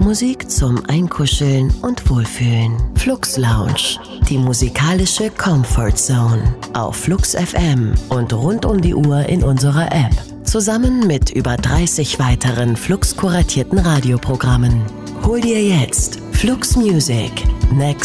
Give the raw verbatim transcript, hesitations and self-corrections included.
Popmusik zum Einkuscheln und Wohlfühlen. Flux Lounge, die musikalische Comfort Zone. Auf Flux F M und rund um die Uhr in unserer App. Zusammen mit über dreißig weiteren Flux kuratierten Radioprogrammen. Hol dir jetzt Flux Music. Next